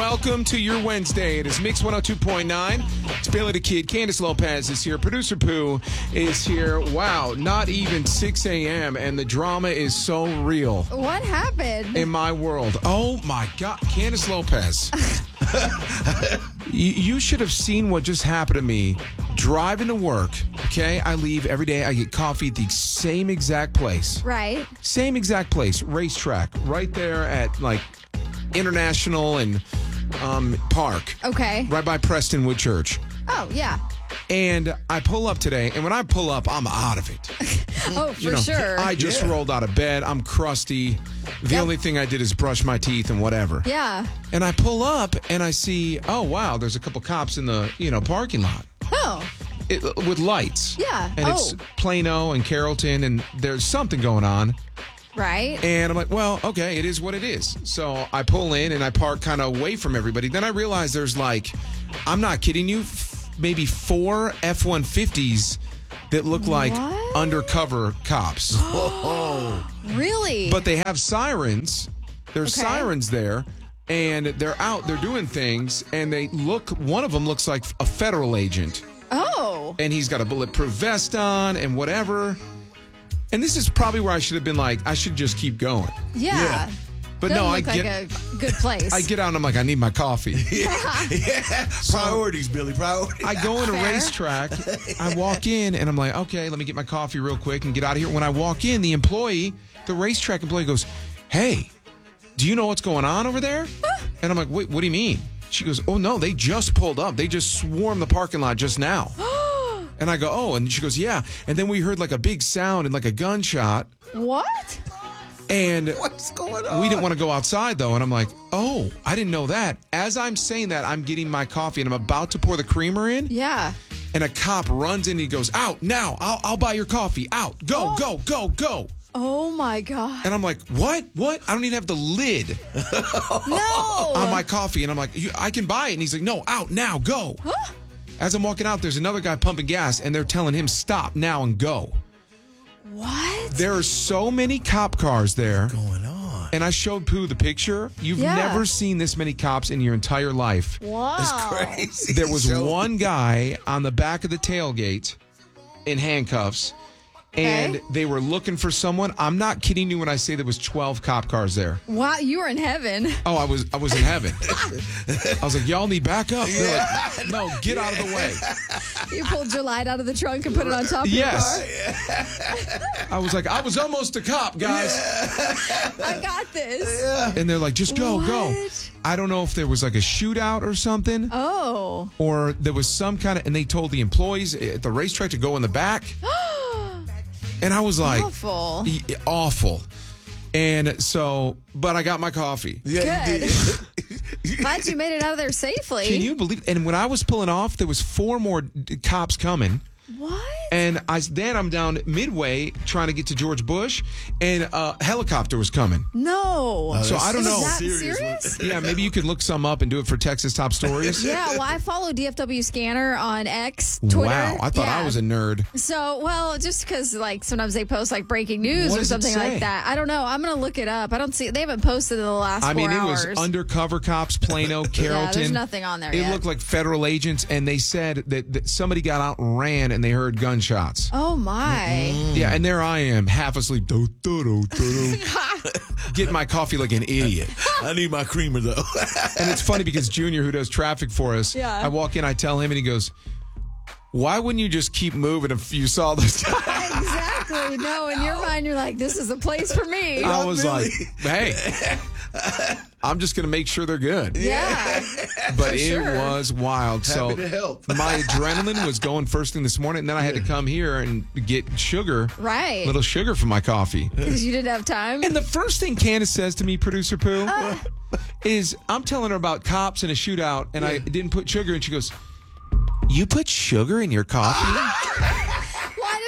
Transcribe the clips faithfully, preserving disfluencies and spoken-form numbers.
welcome to your Wednesday. It is Mix one oh two point nine. It's Bailey the Kid. Candace Lopez is here. Producer Pooh is here. Wow, not even six a.m. and the drama is so real. What happened? In my world. Oh, my God. Candace Lopez. you, you should have seen what just happened to me driving to work. Okay, I leave every day. I get coffee at the same exact place. Right. Same exact place. Racetrack. Right there at, like, International and um, Park. Okay. Right by Prestonwood Church. Oh, yeah. And I pull up today, and when I pull up, I'm out of it. Oh, for you know, sure. I just Yeah. rolled out of bed. I'm crusty. The Yep. only thing I did is brush my teeth and whatever. Yeah. And I pull up, and I see, oh, wow, there's a couple cops in the, you know, parking lot. Oh. It, with lights. Yeah. And Oh. it's Plano and Carrollton, and there's something going on. Right. And I'm like, well, okay, it is what it is. So I pull in and I park kind of away from everybody. Then I realize there's like, I'm not kidding you, f- maybe four F one fifties that look like What? undercover cops. Really? But they have sirens. There's Okay. sirens there. And they're out, they're doing things. And they look, one of them looks like a federal agent. Oh. And he's got a bulletproof vest on and whatever. And this is probably where I should have been like, I should just keep going. Yeah. Yeah. But Doesn't no, I look get like a good place. I get out and I'm like, I need my coffee. Yeah. Priorities, Billy. Priorities. I go in a Fair. racetrack. I walk in and I'm like, okay, let me get my coffee real quick and get out of here. When I walk in, the employee, the racetrack employee goes, hey, do you know what's going on over there? And I'm like, wait, what do you mean? She goes, oh, no, they just pulled up. They just swarmed the parking lot just now. And I go, oh, and she goes, yeah. And then we heard like a big sound and like a gunshot. What? And What's going on? we didn't want to go outside, though. And I'm like, oh, I didn't know that. As I'm saying that, I'm getting my coffee and I'm about to pour the creamer in. Yeah. And a cop runs in and he goes, out now. I'll, I'll buy your coffee. Out. Go, Oh. go, go, go. Oh, my God. And I'm like, what? What? I don't even have the lid No. on my coffee. And I'm like, you, I can buy it. And he's like, no, out now. Go. Huh? As I'm walking out, there's another guy pumping gas and they're telling him, stop now and go. What? There are so many cop cars there. going on? And I showed Pooh the picture. You've Yeah. never seen this many cops in your entire life. Wow. It's crazy. There was So- one guy on the back of the tailgate in handcuffs, and Okay. they were looking for someone. I'm not kidding you when I say there was twelve cop cars there. Wow, you were in heaven. Oh, I was I was in heaven. I was like, y'all need backup. They're like, no, get out of the way. You pulled your light out of the trunk and put it on top of Yes. your car. I was like, I was almost a cop, guys. I got this. And they're like, just go, go. What? I don't know if there was like a shootout or something. Oh. Or there was some kind of, and they told the employees at the racetrack to go in the back. And I was like, Awful. y- awful. And so, but I got my coffee. Yeah, you Good. did. Glad you made it out of there safely. Can you believe? And when I was pulling off, there was four more d- cops coming. What? And I then I'm down midway trying to get to George Bush, and a helicopter was coming. No. So I don't Is know. that Serious serious? one. Yeah, maybe you could look some up and do it for Texas Top Stories. Yeah, well, I follow D F W Scanner on X, Twitter. Wow, I thought I Yeah. was a nerd. So, well, just because like sometimes they post like breaking news What or does it something say? like that. I don't know. I'm gonna look it up. I don't see. They haven't posted in the last I mean, four it was hours. undercover cops, Plano, Carrollton. Yeah, there's nothing on there It yet. looked like federal agents, and they said that, that somebody got out and ran, and they heard gunshots. Oh my! Yeah, and there I am, half asleep, do, do, do, do, do, getting my coffee like an idiot. I need my creamer though. And it's funny because Junior, who does traffic for us, Yeah. I walk in, I tell him, and he goes, why wouldn't you just keep moving if you saw this? Exactly. No, in your mind, you're like, this is a place for me. I was Billy. like, hey, I'm just going to make sure they're good. Yeah. But it sure. was wild. So Happy to help. my adrenaline was going first thing this morning, and then I had to come here and get sugar, Right. little sugar for my coffee. Because you didn't have time. And the first thing Candace says to me, Producer Pooh, is I'm telling her about cops and a shootout, and I didn't put sugar, and she goes, you put sugar in your coffee? Well, I just didn't think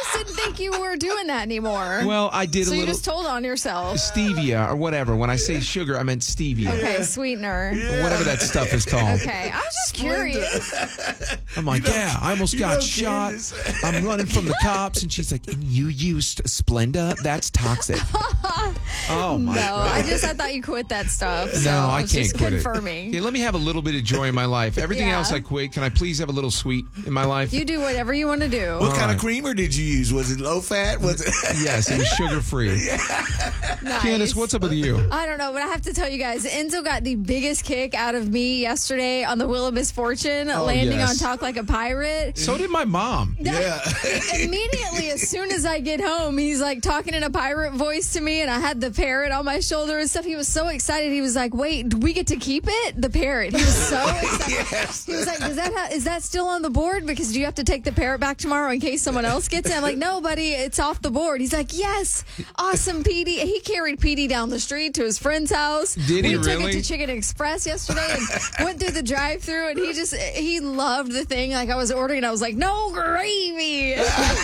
think you were doing that anymore. Well, I did so a you little just told on yourself. stevia or whatever. When I say sugar, I meant stevia. Okay, sweetener. Or whatever that stuff is called. Okay, I was just curious. I'm like, yeah, I almost you got know, shot. Candace. I'm running from the cops. And she's like, and you used Splenda? That's toxic. Oh, my No, God. I just I thought you quit that stuff. So No, I was can't just quit confirming. it. Okay, let me have a little bit of joy in my life. Everything Yeah. else I quit. Can I please have a little sweet in my life? You do whatever you want to do. What kind right. of creamer did you use? Was it low fat? Was it? Yes, it was sugar free. Nice. Candace, what's up with you? I don't know, but I have to tell you guys, Enzo got the biggest kick out of me yesterday on the Wheel of Misfortune, Oh, landing yes. on Talk Like a Pirate. So did my mom. Yeah. Immediately, as soon as I get home, he's like talking in a pirate voice to me, and I had the parrot on my shoulder and stuff. He was so excited. He was like, "Wait, do we get to keep it?" The parrot. He was so excited. Yes. He was like, "Does that ha- is that still on the board? Because do you have to take the parrot back tomorrow in case someone else gets it?" I'm like, "No, buddy, it's off the board." He's like, "Yes, awesome, Petey." He carried Petey down the street to his friend's house. Did he we really? took it to Chicken Express yesterday and went through the drive-through, and he just he loved the thing. Like I was ordering, and I was like, "No gravy."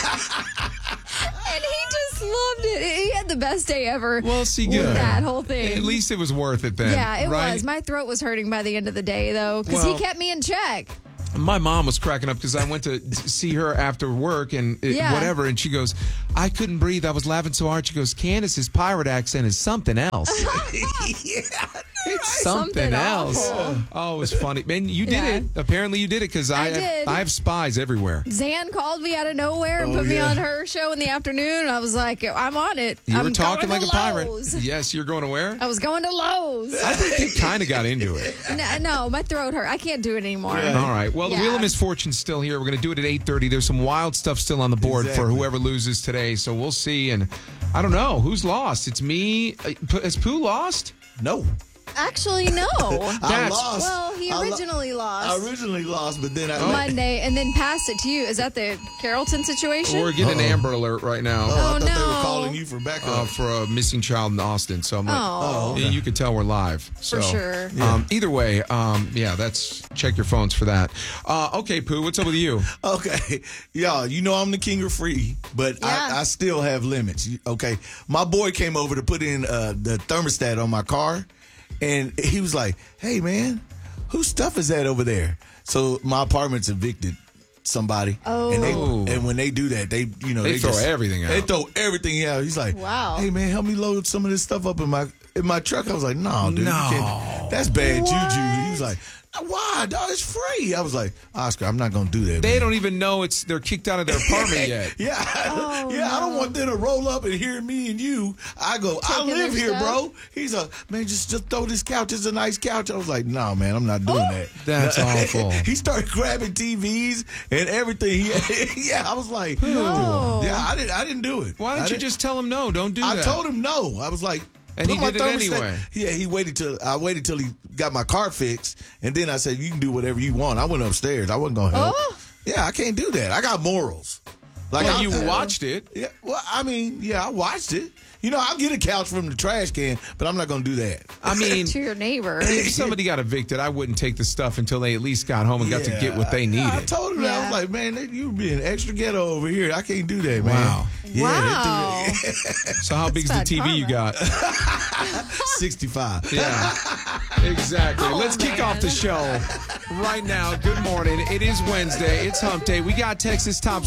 And he just loved it. He had the best day ever. Well, see, with good. that whole thing. At least it was worth it then. yeah, it right? was. My throat was hurting by the end of the day, though, because Well- he kept me in check. My mom was cracking up because I went to see her after work and it, Yeah. whatever, and she goes, I couldn't breathe. I was laughing so hard. She goes, Candace's pirate accent is something else. It's something, Something else. awful. Oh, it was funny. Man, you did Yeah. it. Apparently you did it because I, I have, did. I have spies everywhere. Zan called me out of nowhere and Oh, put me yeah. on her show in the afternoon. And I was like, I'm on it. You I'm were talking going like to a pirate. Lowe's. Yes, you're going to where? I was going to Lowe's. I think you kind of got into it. no, no, my throat hurt. I can't do it anymore. All right. Well, the Yeah. Wheel of Misfortune's still here. We're going to do it at eight thirty. There's some wild stuff still on the board for Exactly. whoever loses today. So we'll see. And I don't know. Who's lost? It's me. Uh, P- Has Pooh lost? No. Actually, no. I That's- lost. Well, he I lo- originally lost. I originally lost, but then I. Monday and then passed it to you. Is that the Carrollton situation? We're getting an Uh-oh. Amber Alert right now. Oh, I Oh, thought they no. were calling you for backup. Uh, for a missing child in Austin. So I'm like, Oh. yeah, you could tell we're live. So, sure. Um, either way, um, yeah, that's check your phones for that. Uh, okay, Pooh, what's up with you? Okay, y'all, you know I'm the king of free, but Yeah. I, I still have limits. Okay, my boy came over to put in uh, the thermostat on my car, and he was like, "Hey, man, whose stuff is that over there?" So my apartment's evicted somebody, Oh. and they Oh. and when they do that, they you know They they, throw just- everything out. They throw everything out. He's like, Wow. Hey, man, help me load some of this stuff up in my in my truck. I was like, "No, dude, you No. can't. That's bad What? juju." He was like, "Why, dog? It's free." I was like, "Oscar, I'm not gonna do that." They man." don't even know it's they're kicked out of their apartment yet. Yeah, Oh, yeah. I don't no. want them to roll up and hear me and you. I go, I Taking live their here, stuff? bro. He's a man. Just just throw this couch. It's a nice couch. I was like, no, man, I'm not doing that. That's awful. He started grabbing T Vs and everything. He- yeah, I was like, No. yeah, I didn't. I didn't do it. Why I don't you didn't- just tell them no? Don't do I that. told him no. I was like, And put he my did it thermostat- anyway. Yeah, he waited till I waited till he got my car fixed, and then I said, "You can do whatever you want." I went upstairs. I wasn't gonna help. Oh. Yeah, I can't do that. I got morals. Like Well, I- you watched it. Yeah, well, I mean, yeah, I watched it. You know, I'll get a couch from the trash can, but I'm not gonna do that. I mean, To your neighbor. if somebody got evicted, I wouldn't take the stuff until they at least got home and got to Yeah. get what they needed. Yeah, I told him that. I Yeah. was like, man, they, you being extra ghetto over here. I can't do that, man. Wow. Yeah, Wow. they do that. So how big's the bad T V you karma. got? sixty-five. Yeah, exactly. Oh, Let's kick off the man. show right now. Good morning. It is Wednesday. It's hump day. We got Texas top